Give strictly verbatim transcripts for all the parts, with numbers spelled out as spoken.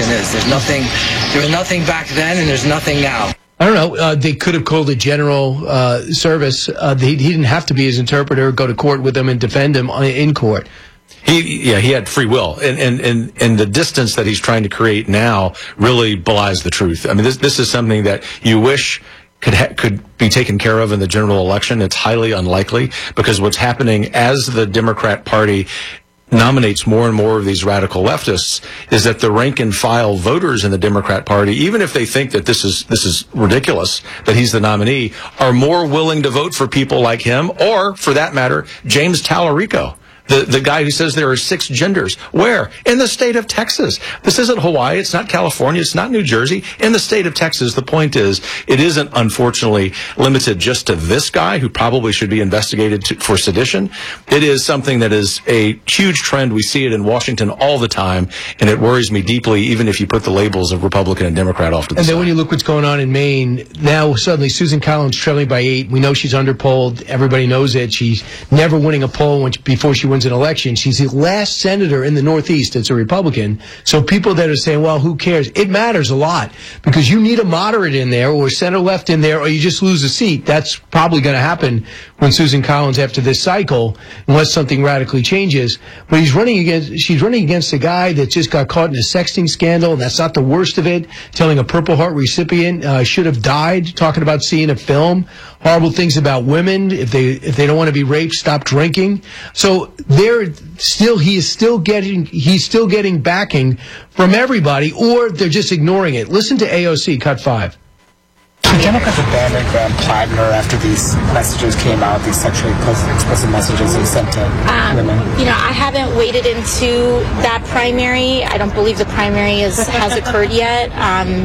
election is. There's nothing, there was nothing back then, and there's nothing now. I don't know. Uh, they could have called it general uh, service. Uh, they, he didn't have to be his interpreter, go to court with him, and defend him in court. He, yeah, he had free will, and, and, and, and the distance that he's trying to create now really belies the truth. I mean, this, this is something that you wish could ha- could be taken care of in the general election. It's highly unlikely, because what's happening as the Democrat Party nominates more and more of these radical leftists is that the rank and file voters in the Democrat Party, even if they think that this is this is ridiculous, that he's the nominee, are more willing to vote for people like him, or, for that matter, James Tallarico. The the guy who says there are six genders. Where? In the state of Texas. This isn't Hawaii. It's not California. It's not New Jersey. In the state of Texas, the point is, it isn't, unfortunately, limited just to this guy who probably should be investigated to, for sedition. It is something that is a huge trend. We see it in Washington all the time, and it worries me deeply, even if you put the labels of Republican and Democrat off to the And side. then when you look what's going on in Maine, now suddenly Susan Collins trailing by eight. We know she's underpolled. Everybody knows it. She's never winning a poll when she, before she wins an election. She's the last senator in the Northeast that's a Republican. So people that are saying, well, who cares? It matters a lot, because you need a moderate in there or center left in there, or you just lose a seat. That's probably going to happen when Susan Collins, after this cycle, unless something radically changes. But he's running against, she's running against a guy that just got caught in a sexting scandal, and that's not the worst of it. Telling a Purple Heart recipient uh, should have died, talking about seeing a film, horrible things about women. If they if they don't want to be raped, stop drinking. So they're still he is still getting he's still getting backing from everybody, or they're just ignoring it. Listen to A O C, cut five. The Democrats abandoned Graham Plattner after these messages came out, these sexually explicit messages they sent to um, women. You know, I haven't waded into that primary. I don't believe the primary is, has occurred yet. Um,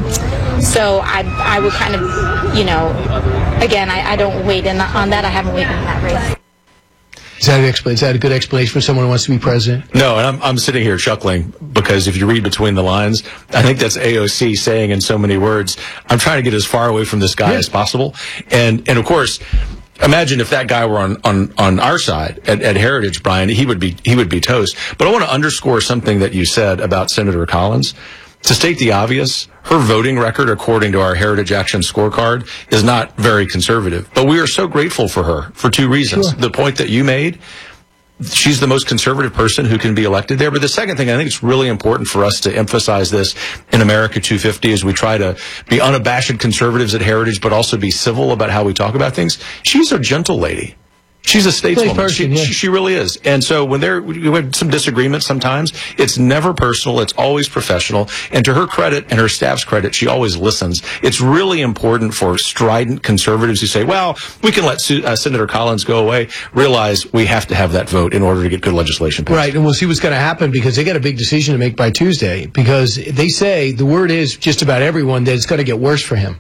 so I, I would kind of, you know, again, I, I don't wade in on that. I haven't waded in that race. Is that, an is that a good explanation for someone who wants to be president? No, and I'm, I'm sitting here chuckling, because if you read between the lines, I think that's A O C saying in so many words, I'm trying to get as far away from this guy yeah. as possible. And, and of course, imagine if that guy were on, on, on our side at, at Heritage, Brian, he would be, he would be toast. But I want to underscore something that you said about Senator Collins. To state the obvious, her voting record, according to our Heritage Action scorecard, is not very conservative. But we are so grateful for her for two reasons. Sure. The point that you made, she's the most conservative person who can be elected there. But the second thing, I think it's really important for us to emphasize this in America two fifty as we try to be unabashed conservatives at Heritage, but also be civil about how we talk about things. She's a gentle lady. She's a stateswoman. Person, she, yeah. she, she really is. And so when there, we have some disagreements sometimes, it's never personal. It's always professional. And to her credit and her staff's credit, she always listens. It's really important for strident conservatives who say, well, we can let Su- uh, Senator Collins go away, realize we have to have that vote in order to get good legislation passed. Right, and we'll see what's going to happen, because they got a big decision to make by Tuesday, because they say, the word is just about everyone, that it's going to get worse for him.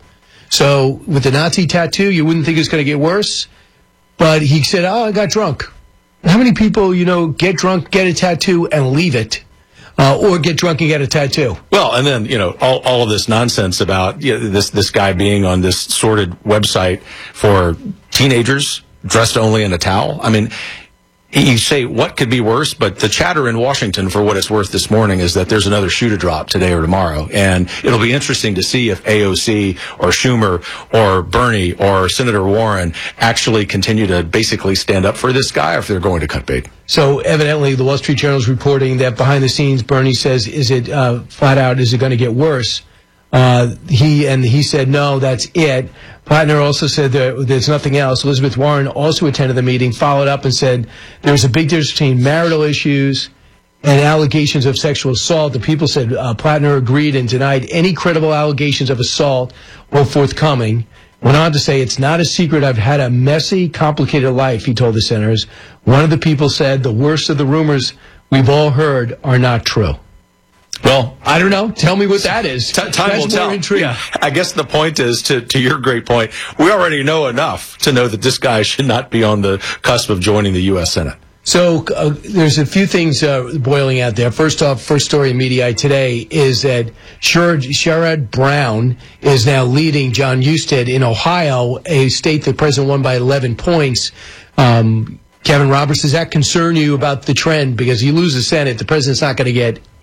So with the Nazi tattoo, you wouldn't think it's going to get worse. But he said, oh, I got drunk. How many people, you know, get drunk, get a tattoo, and leave it? Uh, or get drunk and get a tattoo? Well, and then, you know, all, all of this nonsense about you know, this, this guy being on this sordid website for teenagers dressed only in a towel. I mean, you say, what could be worse? But the chatter in Washington, for what it's worth this morning, is that there's another shoe to drop today or tomorrow. And it'll be interesting to see if A O C or Schumer or Bernie or Senator Warren actually continue to basically stand up for this guy, or if they're going to cut bait. So evidently the Wall Street Journal is reporting that behind the scenes, Bernie says, is it uh, flat out, is it going to get worse? Uh, he and he said, no, that's it. Plattner also said that there's nothing else. Elizabeth Warren also attended the meeting, followed up and said there's a big difference between marital issues and allegations of sexual assault. The people said uh, Plattner agreed and denied any credible allegations of assault were forthcoming. Went on to say, it's not a secret I've had a messy, complicated life, he told the senators. One of the people said the worst of the rumors we've all heard are not true. Well, I don't know. Tell me what that is. T- time That's will tell. Intrigued. Yeah. I guess the point is, to, to your great point, we already know enough to know that this guy should not be on the cusp of joining the U S Senate. So uh, there's a few things uh, boiling out there. First off, first story in Media today is that Sherrod, Sherrod Brown is now leading John Husted in Ohio, a state the president won by eleven points. Um, Kevin Roberts, does that concern you about the trend? Because you lose the Senate, the president's not going to get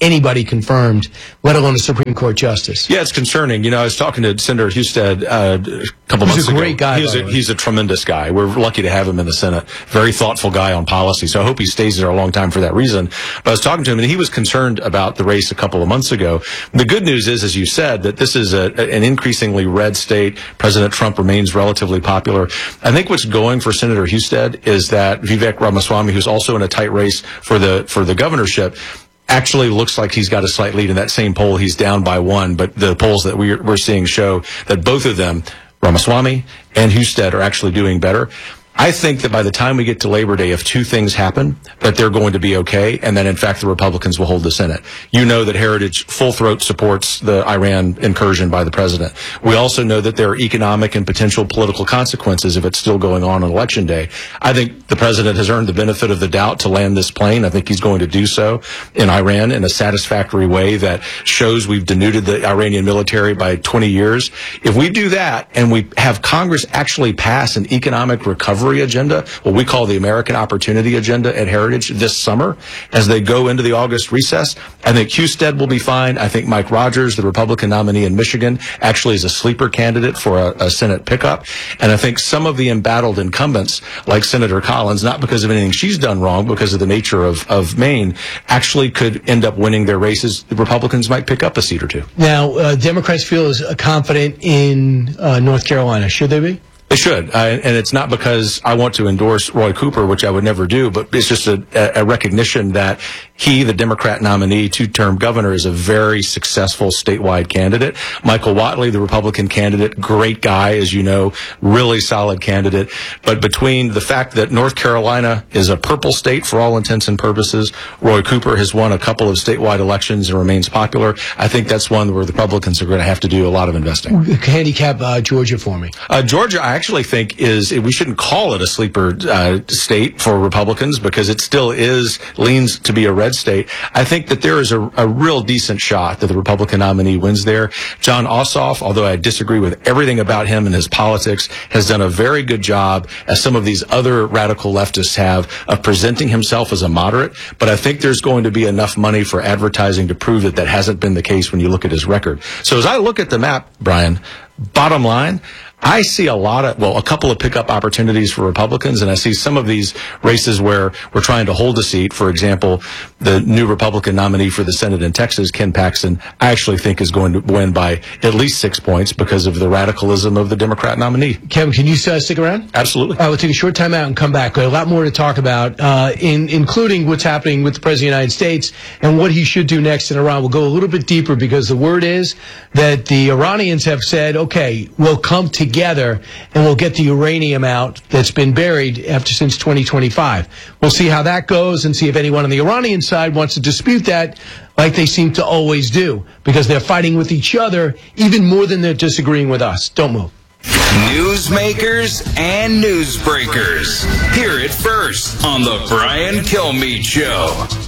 anybody confirmed, let alone a Supreme Court justice. Yeah, it's concerning. You know, I was talking to Senator Husted uh, a couple He's months a ago. great guy, He's by a, the way. he's a tremendous guy. We're lucky to have him in the Senate. Very thoughtful guy on policy. So I hope he stays there a long time for that reason. But I was talking to him, and he was concerned about the race a couple of months ago. The good news is, as you said, that this is a, an increasingly red state. President Trump remains relatively popular. I think what's going for Senator Husted is that Vivek Ramaswamy, who's also in a tight race for the for the governorship, actually looks like he's got a slight lead in that same poll. He's down by one, but the polls that we're, we're seeing show that both of them, Ramaswamy and Husted, are actually doing better. I think that by the time we get to Labor Day, if two things happen, that they're going to be okay, and that in fact the Republicans will hold the Senate. You know that Heritage full throat supports the Iran incursion by the president. We also know that there are economic and potential political consequences if it's still going on on Election Day. I think the president has earned the benefit of the doubt to land this plane. I think he's going to do so in Iran in a satisfactory way that shows we've denuded the Iranian military by twenty years. If we do that and we have Congress actually pass an economic recovery agenda, what we call the American Opportunity Agenda at Heritage this summer, as they go into the August recess, I think Husted will be fine. I think Mike Rogers, the Republican nominee in Michigan, actually is a sleeper candidate for a, a Senate pickup. And I think some of the embattled incumbents, like Senator Collins, not because of anything she's done wrong, because of the nature of, of Maine, actually could end up winning their races. The Republicans might pick up a seat or two. Now, uh, Democrats feel is uh, confident in uh, North Carolina. Should they be? They should, uh, and it's not because I want to endorse Roy Cooper, which I would never do, but it's just a, a recognition that he, the Democrat nominee, two-term governor, is a very successful statewide candidate. Michael Whatley, the Republican candidate, great guy, as you know, really solid candidate. But between the fact that North Carolina is a purple state for all intents and purposes, Roy Cooper has won a couple of statewide elections and remains popular, I think that's one where the Republicans are going to have to do a lot of investing. Handicap uh, Georgia for me. Uh, Georgia, I actually think is, we shouldn't call it a sleeper uh, state for Republicans because it still is, leans to be a red state. I think that there is a, a real decent shot that the Republican nominee wins there. John Ossoff, although I disagree with everything about him and his politics, has done a very good job, as some of these other radical leftists have, of presenting himself as a moderate. But I think there's going to be enough money for advertising to prove that that hasn't been the case when you look at his record. So as I look at the map, Brian, bottom line, I see a lot of, well, a couple of pickup opportunities for Republicans, and I see some of these races where we're trying to hold a seat. For example, the new Republican nominee for the Senate in Texas, Ken Paxton, I actually think is going to win by at least six points because of the radicalism of the Democrat nominee. Kevin, can you uh, stick around? Absolutely. I will take a short time out and come back. A lot more to talk about, uh, in, including what's happening with the President of the United States and what he should do next in Iran. We'll go a little bit deeper because the word is that the Iranians have said, okay, we'll come together together and we'll get the uranium out that's been buried after since twenty twenty-five. We'll see how that goes and see if anyone on the Iranian side wants to dispute that, like they seem to always do, because they're fighting with each other even more than they're disagreeing with us. Don't move. Newsmakers and newsbreakers. Hear it first on the Brian Kilmeade Show.